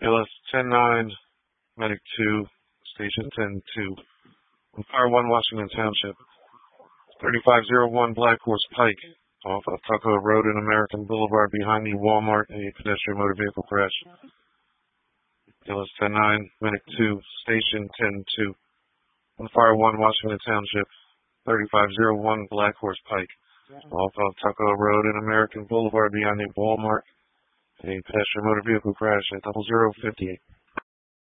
ALS 10-9, Medic 2, Station 10-2. On Fire 1, Washington Township. 3501 Black Horse Pike, off of Tuckahoe Road and American Boulevard behind the Walmart, a pedestrian motor vehicle crash. ALS 10-9, Medic 2, Station 10-2. On Fire 1, Washington Township. 3501 Black Horse Pike, off of Tuckahoe Road and American Boulevard behind the Walmart, a pedestrian motor vehicle crash at 0058.